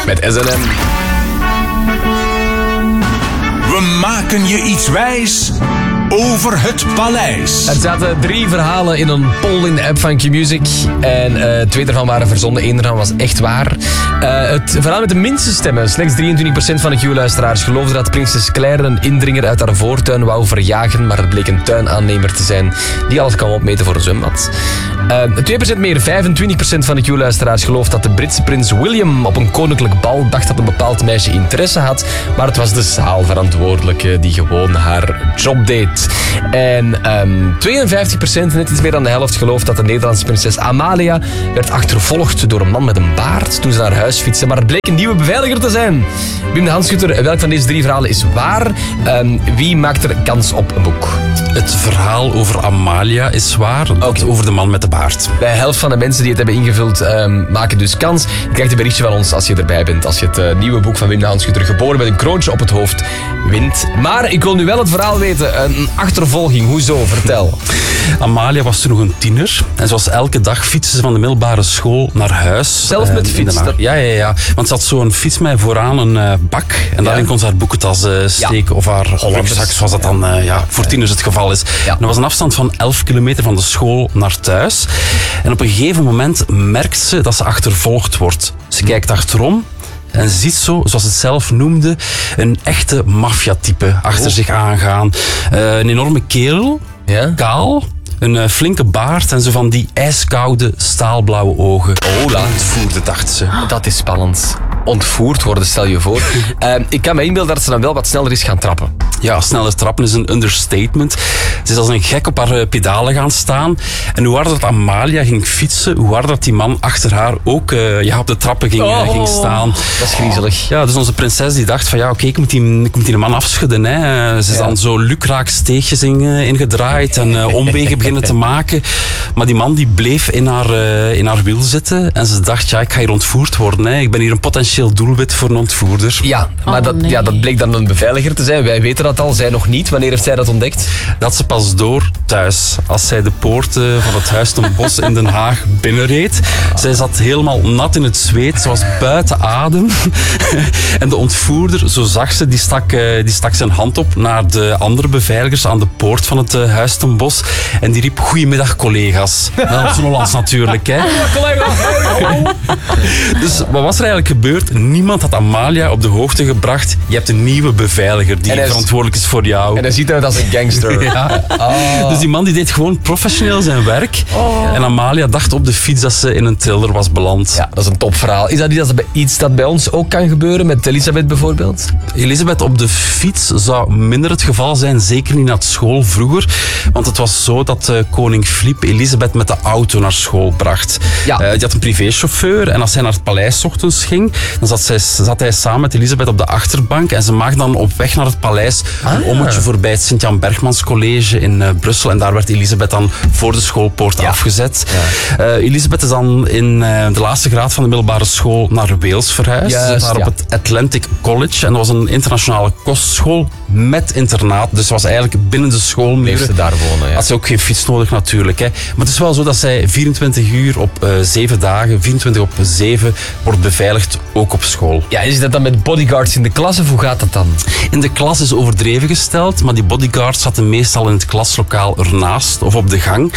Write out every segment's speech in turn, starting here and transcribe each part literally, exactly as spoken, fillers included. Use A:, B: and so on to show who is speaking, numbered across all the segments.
A: met S en M.
B: We maken je iets wijs over het paleis.
A: Er zaten drie verhalen in een poll in de app van Q-Music. En uh, twee daarvan waren verzonnen, één daarvan was echt waar. Uh, het verhaal met de minste stemmen. Slechts drieëntwintig procent van de Q-luisteraars geloofde dat prinses Claire een indringer uit haar voortuin wou verjagen, maar het bleek een tuinaannemer te zijn die alles kwam opmeten voor een zwembad. Uh, twee procent meer, vijfentwintig procent van de Q-luisteraars gelooft dat de Britse prins William op een koninklijk bal dacht dat een bepaald meisje interesse had, maar het was de zaalverantwoordelijke die gewoon haar job deed. En um, tweeënvijftig procent, net iets meer dan de helft, gelooft dat de Nederlandse prinses Amalia werd achtervolgd door een man met een baard toen ze naar huis fietste, maar het bleek een nieuwe beveiliger te zijn. Wim de Hanschutter, welk van deze drie verhalen is waar? Um, wie maakt er kans op een boek?
C: Het verhaal over Amalia is waar, okay. Over de man met de baard.
A: De helft van de mensen die het hebben ingevuld um, maken dus kans. Je krijgt een berichtje van ons als je erbij bent. Als je het uh, nieuwe boek van Wim de Hanschutter, Geboren met een kroontje op het hoofd, wint. Maar ik wil nu wel het verhaal weten. Een achtervolging, hoezo? Vertel.
C: Amalia was toen nog een tiener. En zoals elke dag fietste ze van de middelbare school naar huis.
A: Zelf met uh, fiets? Dat...
C: Ja, ja, ja. Want ze had zo'n fiets met vooraan een uh, bak. En daarin ja. kon ze haar boekentas uh, steken. Ja. Of haar rugzak, zoals dat dan uh, ja, voor tieners het geval is. Ja. En dat was een afstand van elf kilometer van de school naar thuis. En op een gegeven moment merkt ze dat ze achtervolgd wordt. Ze kijkt achterom. En ziet zo, zoals het zelf noemde, een echte maffiatype achter oh. zich aangaan. Uh, een enorme kerel, ja? kaal, een uh, flinke baard en zo van die ijskoude staalblauwe ogen.
A: Oh, laat
C: het voerde, dacht ze.
A: Dat is spannend. Ontvoerd worden, stel je voor. Uh, ik kan me inbeelden dat ze dan wel wat sneller is gaan trappen.
C: Ja, sneller trappen is een understatement. Ze is als een gek op haar pedalen gaan staan. En hoe harder dat Amalia ging fietsen, hoe harder dat die man achter haar ook uh, ja, op de trappen ging, oh, ging staan.
A: Dat is griezelig.
C: Ja, dus onze prinses die dacht van ja, oké, okay, ik, moet die, ik moet die man afschudden. Hè. Ze is ja. dan zo lukraak steegjes in, uh, ingedraaid en uh, omwegen beginnen te maken. Maar die man die bleef in haar, uh, in haar wiel zitten. En ze dacht, ja, ik ga hier ontvoerd worden. Hè. Ik ben hier een potentieel doelwit voor een ontvoerder.
A: Ja, maar oh, dat, nee. ja, dat bleek dan een beveiliger te zijn. Wij weten dat al, zij nog niet. Wanneer heeft zij dat ontdekt?
C: Dat ze pas door thuis, als zij de poorten van het Huis ten Bosch in Den Haag binnenreed. Zij zat helemaal nat in het zweet, ze was buiten adem. En de ontvoerder, zo zag ze, die stak, die stak zijn hand op naar de andere beveiligers aan de poort van het Huis ten Bosch. En die riep, goedemiddag collega's. Nou, op zijn Hollands natuurlijk, hè. Dus wat was er eigenlijk gebeurd? Niemand had Amalia op de hoogte gebracht. Je hebt een nieuwe beveiliger die verantwoordelijk is voor jou.
A: En hij ziet hem als een gangster.
C: Ja. Oh. Dus die man die deed gewoon professioneel zijn werk. Oh. En Amalia dacht op de fiets dat ze in een triller was beland.
A: Ja, dat is een topverhaal. Is dat iets dat bij ons ook kan gebeuren, met Elisabeth bijvoorbeeld?
C: Elisabeth op de fiets zou minder het geval zijn, zeker niet naar school vroeger. Want het was zo dat uh, koning Filip Elisabeth met de auto naar school bracht. Ja. Uh, die had een privéchauffeur en als hij naar het paleis 's ochtends ging, dan zat, zij, zat hij samen met Elisabeth op de achterbank en ze maakten dan op weg naar het paleis ah, een ommetje voorbij het Sint-Jan Bergmans College in uh, Brussel en daar werd Elisabeth dan voor de schoolpoort ja. afgezet. Ja. Uh, Elisabeth is dan in uh, de laatste graad van de middelbare school naar Wales verhuisd. Ze zat daar ja. op het Atlantic College en dat was een internationale kostschool met internaat. Dus was eigenlijk binnen de schoolmuren.
A: Ze daar wonen, ja.
C: Had ze ook geen fiets nodig natuurlijk. Hè. Maar het is wel zo dat zij vierentwintig uur op uh, zeven dagen, vierentwintig op zeven, wordt beveiligd, ook op school.
A: Ja, is dat dan met bodyguards in de klas of hoe gaat dat dan?
C: In de klas is overdreven gesteld, maar die bodyguards zaten meestal in het klaslokaal ernaast of op de gang.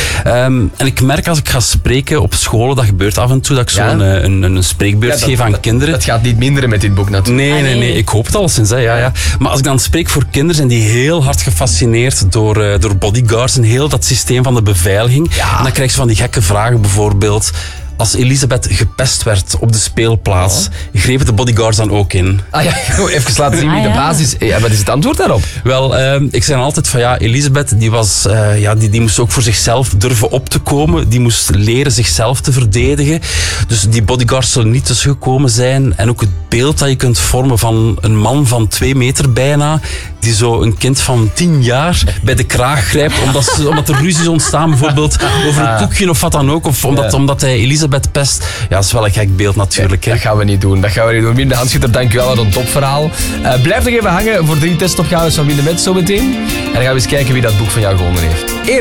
C: Um, en ik merk als ik ga spreken op scholen, dat gebeurt af en toe, dat ik ja? zo'n een, een, een spreekbeurt ja, dat, geef aan
A: dat,
C: kinderen.
A: Dat gaat niet minderen met dit boek natuurlijk.
C: Nee, nee, nee. Ik hoop het alleszins. Hè, ja, ja. Maar als ik dan spreek voor kinderen, zijn die heel hard gefascineerd door, uh, door bodyguards en heel dat systeem van de beveiliging. Ja. En dan krijg je van die gekke vragen bijvoorbeeld. Als Elisabeth gepest werd op de speelplaats, oh. grepen de bodyguards dan ook in.
A: Ah ja, even laten zien wie ah, ja. de basis is. Ja, wat is het antwoord daarop?
C: Wel, uh, ik zei altijd van ja, Elisabeth die, was, uh, ja, die, die moest ook voor zichzelf durven op te komen. Die moest leren zichzelf te verdedigen. Dus die bodyguards zullen niet tussengekomen zijn. En ook het beeld dat je kunt vormen van een man van twee meter bijna, die zo een kind van tien jaar bij de kraag grijpt, omdat, ze, omdat er ruzies ontstaan bijvoorbeeld over een koekje of wat dan ook. Of omdat, ja. omdat hij Elisabeth pest. Ja, dat is wel een gek beeld natuurlijk.
A: Ja, dat gaan we niet doen. Dat gaan we niet doen. Wim de Hanschutter, dankjewel. Wat een topverhaal. Uh, blijf nog even hangen voor drie testopgaves van Wim de Met zometeen. En dan gaan we eens kijken wie dat boek van jou gewonnen heeft. Eerst